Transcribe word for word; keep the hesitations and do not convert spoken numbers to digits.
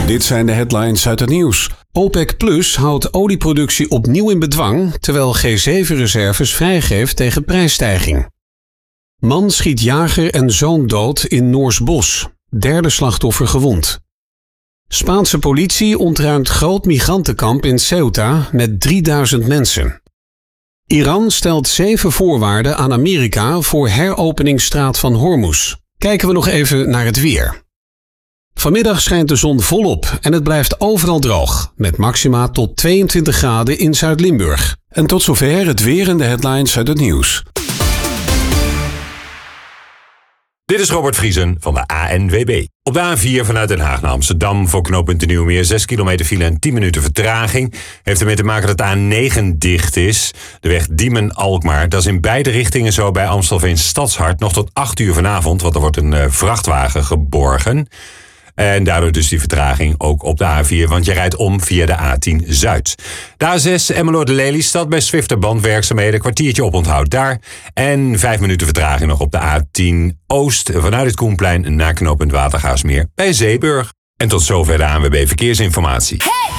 Dit zijn de headlines uit het nieuws. OPEC Plus houdt olieproductie opnieuw in bedwang, terwijl G zeven reserves vrijgeeft tegen prijsstijging. Man schiet jager en zoon dood in Noorsbos. Derde slachtoffer gewond. Spaanse politie ontruimt groot migrantenkamp in Ceuta met drieduizend mensen. Iran stelt zeven voorwaarden aan Amerika voor heropeningsstraat van Hormuz. Kijken we nog even naar het weer. Vanmiddag schijnt de zon volop en het blijft overal droog, met maxima tot tweeëntwintig graden in Zuid-Limburg. En tot zover het weer en de headlines uit het nieuws. Dit is Robert Vriesen van de A N W B. Op de A vier vanuit Den Haag naar Amsterdam voor knooppunt de Nieuwmeer zes kilometer file en tien minuten vertraging. Heeft ermee te maken dat de A negen dicht is. De weg Diemen-Alkmaar. Dat is in beide richtingen zo bij Amstelveen Stadshart nog tot acht uur vanavond, want er wordt een uh, vrachtwagen geborgen. En daardoor dus die vertraging ook op de A vier, want je rijdt om via de A tien Zuid. De A zes Emmeloord-Lelystad bij Zwifterbandwerkzaamheden, kwartiertje oponthoud daar. En vijf minuten vertraging nog op de A tien Oost vanuit het Koenplein naar knooppunt Watergaasmeer bij Zeeburg. En tot zover de A N W B Verkeersinformatie. Hey!